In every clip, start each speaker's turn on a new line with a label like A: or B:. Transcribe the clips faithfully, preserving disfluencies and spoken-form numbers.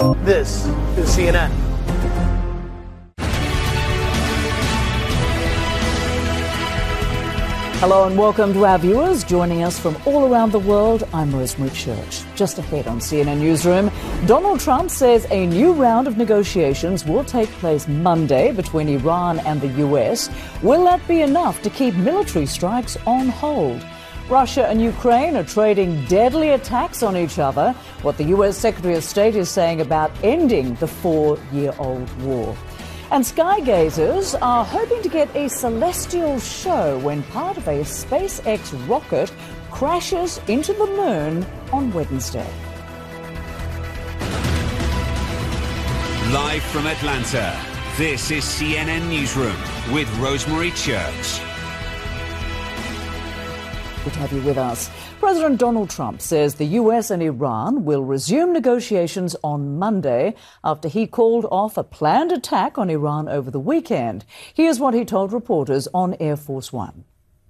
A: This is C N N.
B: Hello and welcome to our viewers joining us from all around the world. I'm Rosemary Church. Just ahead on C N N Newsroom, Donald Trump says a new round of negotiations will take place Monday between Iran and the U S. Will that be enough to keep military strikes on hold? Russia and Ukraine are trading deadly attacks on each other. What the U S Secretary of State is saying about ending the four-year-old war. And skygazers are hoping to get a celestial show when part of a SpaceX rocket crashes into the moon on Wednesday.
C: Live from Atlanta, this is C N N Newsroom with Rosemary Church.
B: Good to have you with us. President Donald Trump says the U S and Iran will resume negotiations on Monday after he called off a planned attack on Iran over the weekend. Here's what he told reporters on Air Force One.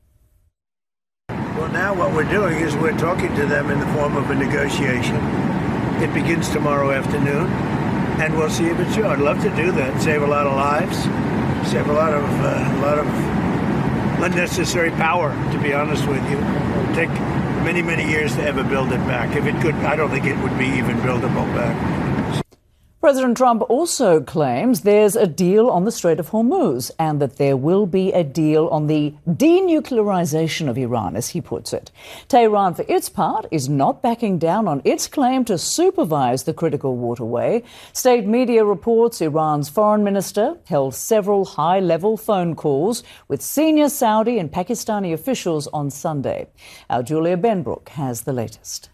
D: Well, now what we're doing is we're talking to them in the form of a negotiation. It begins tomorrow afternoon, and we'll see if it's true. I'd love to do that, save a lot of lives, save a lot of uh, a lot of unnecessary power, to be honest with you. It would take many, many years to ever build it back. If it could, I don't think it would be even buildable back.
B: President Trump also claims there's a deal on the Strait of Hormuz and that there will be a deal on the denuclearization of Iran, as he puts it. Tehran, for its part, is not backing down on its claim to supervise the critical waterway. State media reports Iran's foreign minister held several high-level phone calls with senior Saudi and Pakistani officials on Sunday. Our Julia Benbrook has the latest.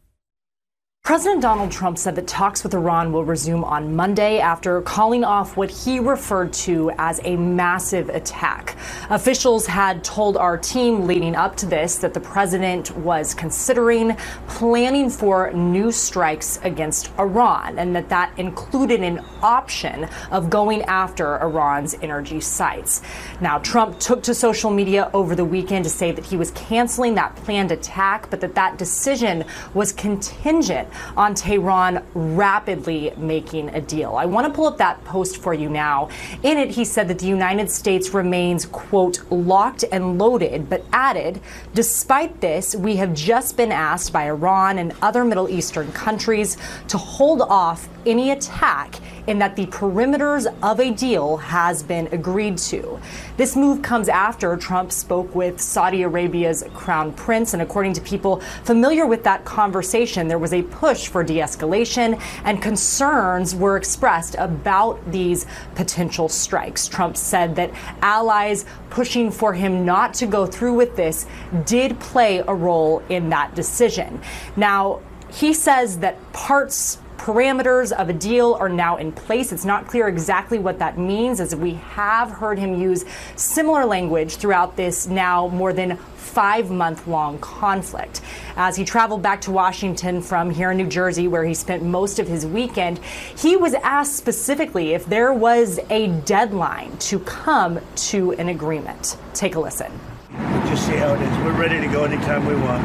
E: President Donald Trump said that talks with Iran will resume on Monday after calling off what he referred to as a massive attack. Officials had told our team leading up to this that the president was considering planning for new strikes against Iran and that that included an option of going after Iran's energy sites. Now, Trump took to social media over the weekend to say that he was canceling that planned attack, but that that decision was contingent on Tehran rapidly making a deal. I want to pull up that post for you now. In it, he said that the United States remains, quote, locked and loaded, but added, despite this, we have just been asked by Iran and other Middle Eastern countries to hold off any attack in that the perimeters of a deal has been agreed to. This move comes after Trump spoke with Saudi Arabia's crown prince, and according to people familiar with that conversation, there was a push for de-escalation and concerns were expressed about these potential strikes. Trump said that allies pushing for him not to go through with this did play a role in that decision. Now, he says that parts parameters of a deal are now in place. It's not clear exactly what that means, as we have heard him use similar language throughout this now more than five-month-long conflict. As he traveled back to Washington from here in New Jersey, where he spent most of his weekend, he was asked specifically if there was a deadline to come to an agreement. Take a listen.
D: We'll just see how it is. We're ready to go anytime we want.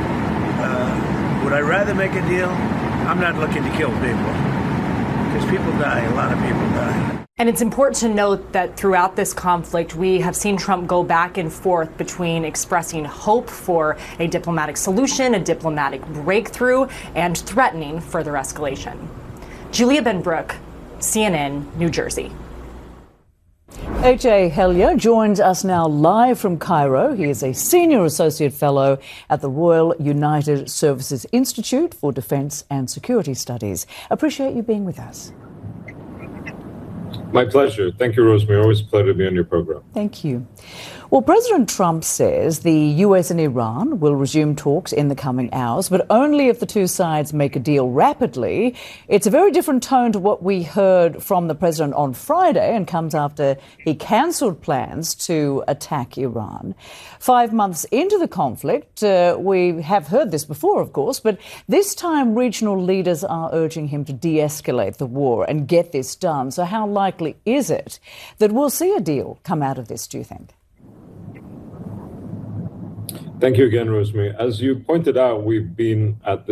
D: Uh, would I rather make a deal? I'm not looking to kill people, because people die. A lot of people die.
E: And it's important to note that throughout this conflict, we have seen Trump go back and forth between expressing hope for a diplomatic solution, a diplomatic breakthrough, and threatening further escalation. Julia Benbrook, C N N, New Jersey.
B: H A. Hellier joins us now live from Cairo. He is a Senior Associate Fellow at the Royal United Services Institute for Defence and Security Studies. Appreciate you being with us.
F: My pleasure. Thank you, Rosemary. Always a pleasure to be on your program.
B: Thank you. Well, President Trump says the U S and Iran will resume talks in the coming hours, but only if the two sides make a deal rapidly. It's a very different tone to what we heard from the president on Friday, and comes after he cancelled plans to attack Iran. Five months into the conflict, uh, we have heard this before, of course, but this time regional leaders are urging him to de-escalate the war and get this done. So how likely is it that we'll see a deal come out of this, do you think?
F: Thank you again, Rosemary. As you pointed out, we've been at this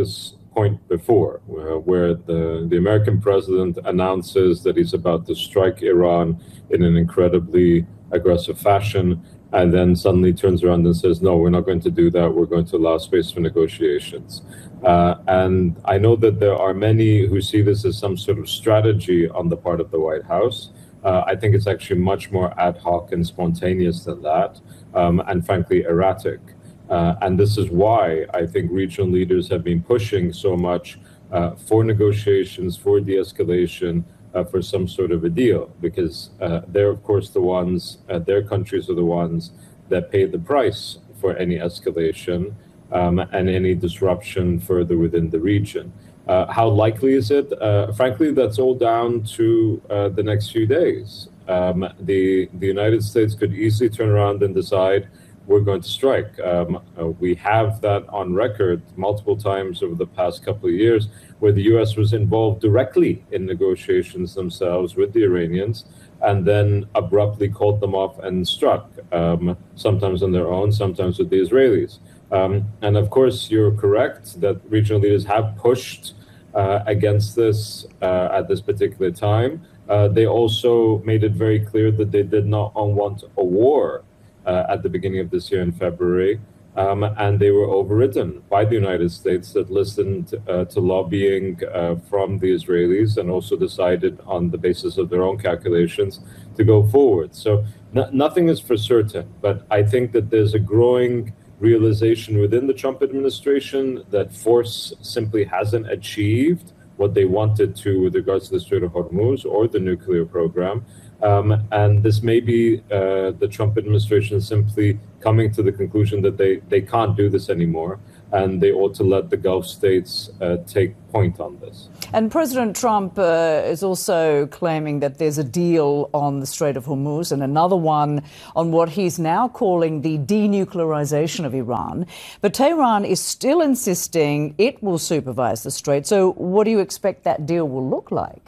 F: point before, uh, where the, the American president announces that he's about to strike Iran in an incredibly aggressive fashion, and then suddenly turns around and says, no, we're not going to do that. We're going to allow space for negotiations. Uh, and I know that there are many who see this as some sort of strategy on the part of the White House. Uh, I think it's actually much more ad hoc and spontaneous than that, um, and frankly, erratic. Uh, and this is why I think regional leaders have been pushing so much uh, for negotiations, for de-escalation, uh, for some sort of a deal, because uh, they're, of course, the ones, uh, their countries are the ones that pay the price for any escalation um, and any disruption further within the region. Uh, how likely is it? Uh, frankly, that's all down to uh, the next few days. Um, the, the United States could easily turn around and decide we're going to strike. Um, uh, we have that on record multiple times over the past couple of years, where the U S was involved directly in negotiations themselves with the Iranians, and then abruptly called them off and struck, um, sometimes on their own, sometimes with the Israelis. Um, and of course, you're correct that regional leaders have pushed uh, against this uh, at this particular time. Uh, they also made it very clear that they did not want a war uh, at the beginning of this year in February. Um, and they were overridden by the United States that listened uh, to lobbying uh, from the Israelis and also decided on the basis of their own calculations to go forward. So no, nothing is for certain, but I think that there's a growing realization within the Trump administration that force simply hasn't achieved what they wanted to with regards to the Strait of Hormuz or the nuclear program. Um, and this may be uh, the Trump administration simply coming to the conclusion that they, they can't do this anymore, and they ought to let the Gulf states uh, take point on this.
B: And President Trump uh, is also claiming that there's a deal on the Strait of Hormuz and another one on what he's now calling the denuclearization of Iran. But Tehran is still insisting it will supervise the Strait. So what do you expect that deal will look like?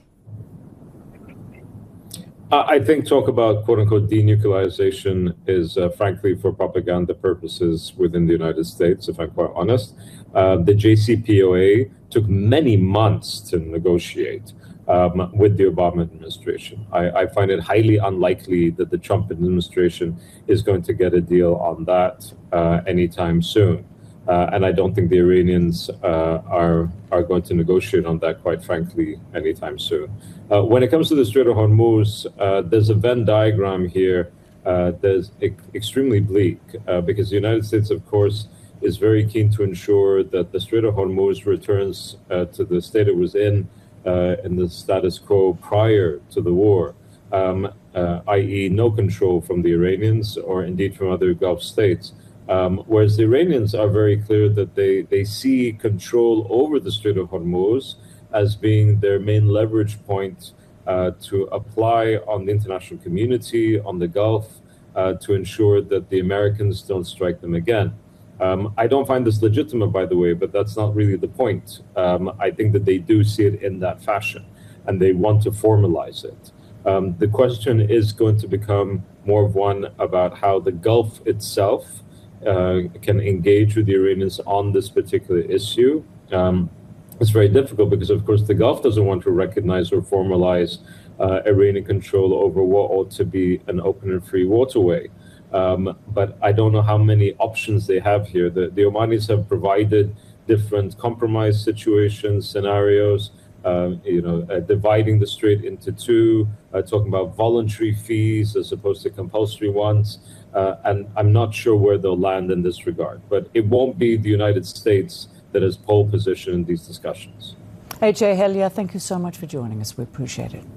F: I think talk about quote-unquote denuclearization is, uh, frankly, for propaganda purposes within the United States, if I'm quite honest. Uh, the J C P O A took many months to negotiate um, with the Obama administration. I, I find it highly unlikely that the Trump administration is going to get a deal on that uh, anytime soon. Uh, and I don't think the Iranians uh, are are going to negotiate on that, quite frankly, anytime soon. Uh, when it comes to the Strait of Hormuz, uh, there's a Venn diagram here uh, that's e- extremely bleak uh, because the United States, of course, is very keen to ensure that the Strait of Hormuz returns uh, to the state it was in, uh, in the status quo prior to the war, um, uh, that is no control from the Iranians or indeed from other Gulf states. Um, whereas the Iranians are very clear that they, they see control over the Strait of Hormuz as being their main leverage point uh, to apply on the international community, on the Gulf, uh, to ensure that the Americans don't strike them again. Um, I don't find this legitimate, by the way, but that's not really the point. Um, I think that they do see it in that fashion, and they want to formalize it. Um, the question is going to become more of one about how the Gulf itself Uh, can engage with the Iranians on this particular issue. Um, it's very difficult because, of course, the Gulf doesn't want to recognize or formalize uh, Iranian control over what ought to be an open and free waterway. Um, but I don't know how many options they have here. The, the Omanis have provided different compromise situations, scenarios, uh, you know, uh, dividing the strait into two, uh, talking about voluntary fees as opposed to compulsory ones. Uh, and I'm not sure where they'll land in this regard. But it won't be the United States that has pole position in these discussions.
B: H A. Helia, thank you so much for joining us. We appreciate it.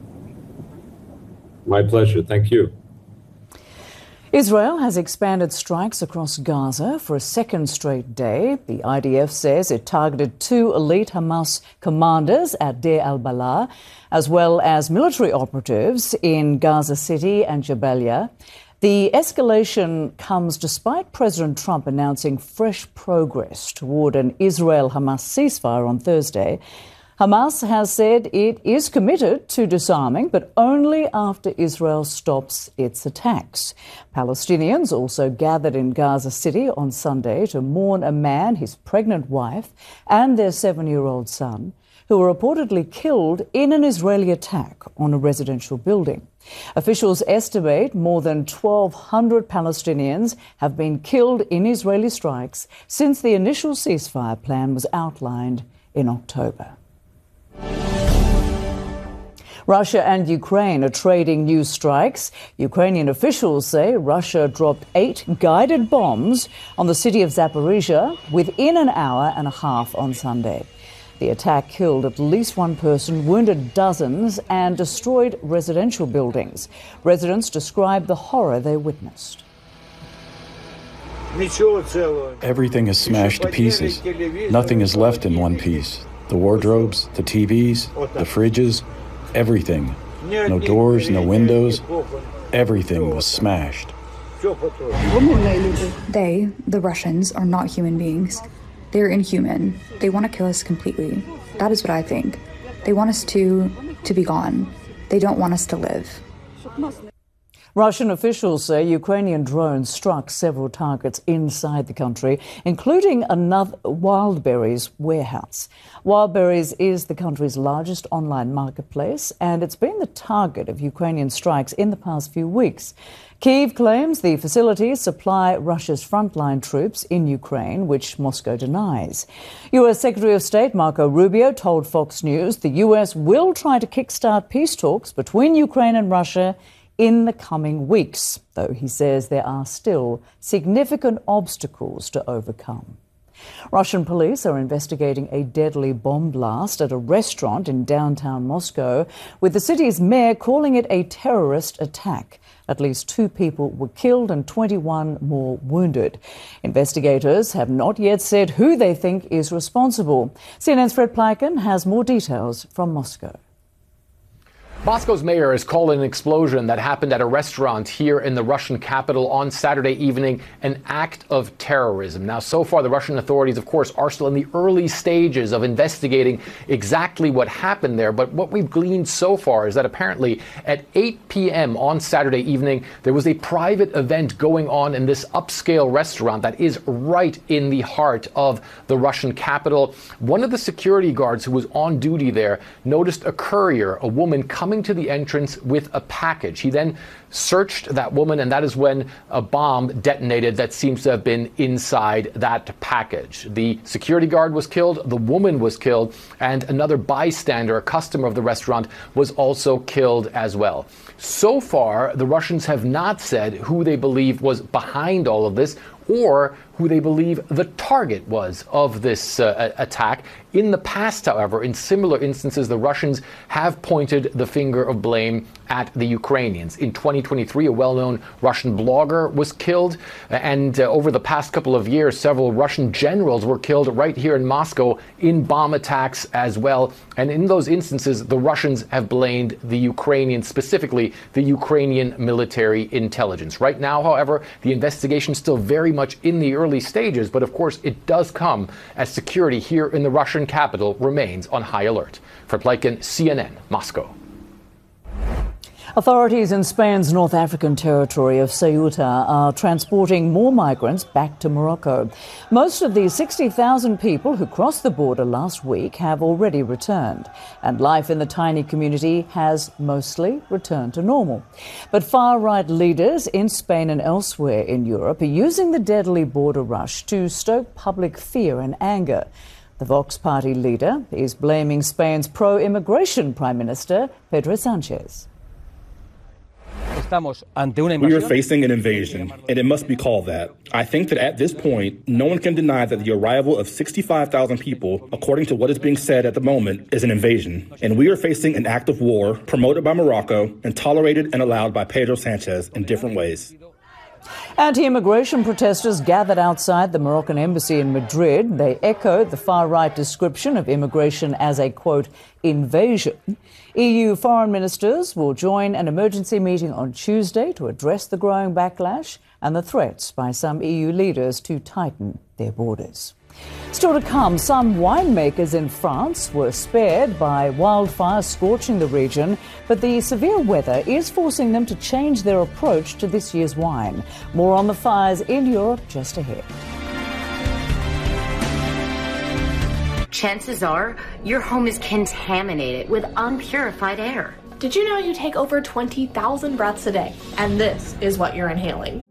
F: My pleasure. Thank you.
B: Israel has expanded strikes across Gaza for a second straight day. The I D F says it targeted two elite Hamas commanders at Deir al-Balah, as well as military operatives in Gaza City and Jabalia. The escalation comes despite President Trump announcing fresh progress toward an Israel-Hamas ceasefire on Thursday. Hamas has said it is committed to disarming, but only after Israel stops its attacks. Palestinians also gathered in Gaza City on Sunday to mourn a man, his pregnant wife, and their seven-year-old son, who were reportedly killed in an Israeli attack on a residential building. Officials estimate more than twelve hundred Palestinians have been killed in Israeli strikes since the initial ceasefire plan was outlined in October. Russia and Ukraine are trading new strikes. Ukrainian officials say Russia dropped eight guided bombs on the city of Zaporizhia within an hour and a half on Sunday. The attack killed at least one person, wounded dozens, and destroyed residential buildings. Residents described the horror they witnessed.
G: Everything is smashed to pieces. Nothing is left in one piece. The wardrobes, the T Vs, the fridges, everything. No doors, no windows. Everything was smashed.
H: They, the Russians, are not human beings. They're inhuman. They want to kill us completely. That is what I think. They want us to, to be gone. They don't want us to live.
B: Russian officials say Ukrainian drones struck several targets inside the country, including another Wildberries warehouse. Wildberries is the country's largest online marketplace, and it's been the target of Ukrainian strikes in the past few weeks. Kyiv claims the facilities supply Russia's frontline troops in Ukraine, which Moscow denies. U S Secretary of State Marco Rubio told Fox News the U S will try to kickstart peace talks between Ukraine and Russia in the coming weeks, though he says there are still significant obstacles to overcome. Russian police are investigating a deadly bomb blast at a restaurant in downtown Moscow, with the city's mayor calling it a terrorist attack. At least two people were killed and twenty-one more wounded. Investigators have not yet said who they think is responsible. C N N's Fred Pleiken has more details from Moscow.
I: Moscow's mayor has called an explosion that happened at a restaurant here in the Russian capital on Saturday evening an act of terrorism. Now, so far, the Russian authorities, of course, are still in the early stages of investigating exactly what happened there. But what we've gleaned so far is that apparently at eight p.m. on Saturday evening, there was a private event going on in this upscale restaurant that is right in the heart of the Russian capital. One of the security guards who was on duty there noticed a courier, a woman, coming to the entrance with a package. He then searched that woman, and that is when a bomb detonated that seems to have been inside that package. The security guard was killed, the woman was killed, and another bystander, a customer of the restaurant, was also killed as well. So far, the Russians have not said who they believe was behind all of this or who they believe the target was of this uh, attack. In the past, however, in similar instances, the Russians have pointed the finger of blame at the Ukrainians. In twenty twenty-three, a well-known Russian blogger was killed, and uh, over the past couple of years, several Russian generals were killed right here in Moscow in bomb attacks as well. And in those instances, the Russians have blamed the Ukrainians, specifically the Ukrainian military intelligence. Right now, however, the investigation is still very much in the early stages, but of course it does come as security here in the Russian capital remains on high alert. For Pleiken, C N N, Moscow.
B: Authorities in Spain's North African territory of Ceuta are transporting more migrants back to Morocco. Most of the sixty thousand people who crossed the border last week have already returned, and life in the tiny community has mostly returned to normal. But far-right leaders in Spain and elsewhere in Europe are using the deadly border rush to stoke public fear and anger. The Vox Party leader is blaming Spain's pro-immigration Prime Minister, Pedro Sanchez.
J: We are facing an invasion, and it must be called that. I think that at this point, no one can deny that the arrival of sixty-five thousand people, according to what is being said at the moment, is an invasion. And we are facing an act of war promoted by Morocco and tolerated and allowed by Pedro Sanchez in different ways.
B: Anti-immigration protesters gathered outside the Moroccan embassy in Madrid. They echoed the far-right description of immigration as a, quote, invasion. E U foreign ministers will join an emergency meeting on Tuesday to address the growing backlash and the threats by some E U leaders to tighten their borders. Still to come, some winemakers in France were spared by wildfires scorching the region, but the severe weather is forcing them to change their approach to this year's wine. More on the fires in Europe just ahead.
K: Chances are your home is contaminated with unpurified air.
L: Did you know you take over twenty thousand breaths a day? And this is what you're inhaling.